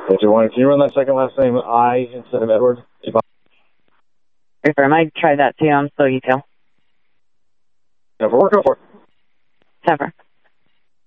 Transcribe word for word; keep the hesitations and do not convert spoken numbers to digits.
If you want, can you run that second last name I instead of Edward? Confirm. I tried that too. I'm slow detail. No, for work, go for it. Sever.